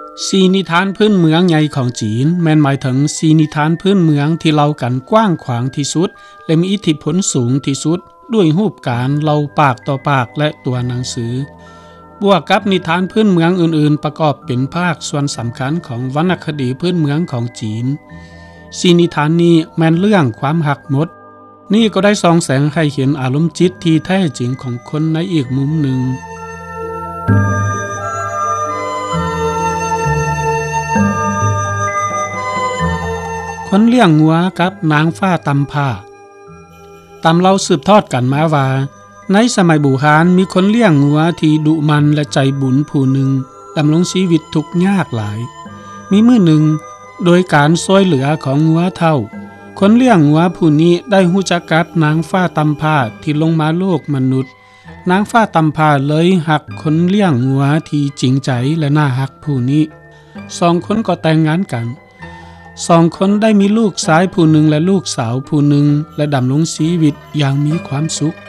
4นิทานพื้นเมืองใหญ่ของจีนแม่นหมายถึง4นิทานพื้นเมืองที่เล่ากันกว้างขวางที่สุดและมีอิทธิพลสูงที่สุดด้วยรูปการเล่าปากต่อปากและตัวหนังสือบวกกับนิทานพื้นเมืองอื่นๆประกอบเป็นภาคส่วนสำคัญของวรรณคดีพื้นเมืองของจีน4นิทานนี้แม่นเรื่องความหักหมดนี่ก็ได้ส่องแสงให้เห็นอารมณ์จิตที่แท้จริงของคนในอีกมุมหนึ่งคนเลี้ยงงัวกับนางฟ้าตำผ้าตามเล่าสืบทอดกันมาว่าในสมัยโบราณมีคนเลี้ยงงัวที่ดุมันและใจบุญผู้หนึ่งดำรงชีวิตทุกข์ยากหลายมีมื้อหนึ่งโดยการช่วยเหลือของงัวเฒ่าคนเลี้ยงงัวผู้นี้ได้รู้จักกับนางฟ้าตำผ้าที่ลงมาโลกมนุษย์นางฟ้าตำผ้าเลยหักคนเลี้ยงงัวที่จริงใจและน่ารักผู้นี้2คนก็แต่งงานกัน2คนได้มีลูกชายผู้หนึ่งและลูกสาวผู้หนึ่งและดำรงชีวิตอย่างมีความสุข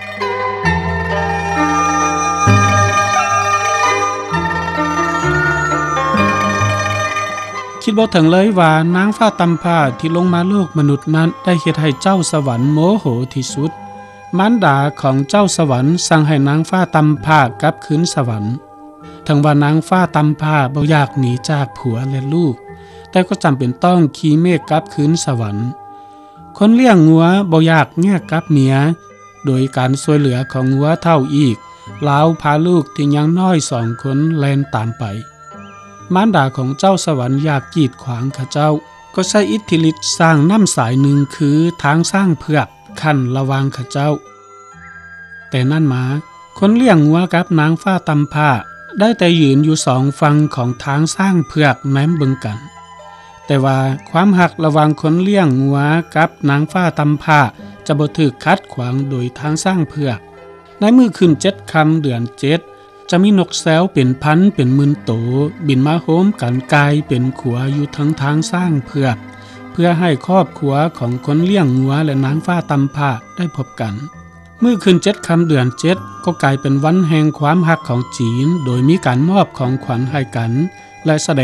คิดบ่ถึงเลยว่านางฟ้าตำผ้าที่ลงมาโลกมนุษย์นั้นได้เฮ็ดให้เจ้าสวรรค์โมโหที่สุดมารดาของเจ้าสวรรค์สั่งให้นางฟ้าตำผ้ากลับคืนสวรรค์ทั้งว่านางฟ้าตำผ้าบ่อยากหนีจากผัวและลูกแต่ก็จำเป็นต้องขี่เมฆกลับคืนสวรรค์คนเลี้ยงงัวบ่อยากแยกกับเมียโดยการช่วยเหลือของงัวเฒ่าอีกลาวพาลูกที่ยังน้อย2คนแล่นตามไปมารดาของเจ้าสวรรค์อยากกีดขวางข้าเจ้าก็ใช้อิทธิฤทธิ์สร้างน้ำสายหนึ่งคือทางสร้างเผือกขั้นระวางข้าเจ้าแต่นั่นมาคนเลี้ยงงัวกับนางฟ้าตำผ้าได้แต่ยืนอยู่2ฝั่งของทางสร้างเผือกแม้มเบิ่งกันแต่ว่าความหักระหว่างคนเลี้ยงงัวกับนางฟ้าตำผ้าจะบ่ถูกขัดขวางโดยทางสร้างเผือกในมื้อขึ้น7ค่ำเดือน7จะมีนกแซวเป็นพันเป็นหมื่นโตบินมาโฮมกันกายเป็นขัวอยู่ทั้งทางสร้างเผือกเพื่อให้ครอบครัวของคนเลี้ยงงัวและนางฟ้าตำผ้าได้พบกันมื้อขึ้น7ค่ำเดือน7ก็กลายเป็นวันแห่งความหักของจีนโดยมีการมอบของขวัญให้กันและแสด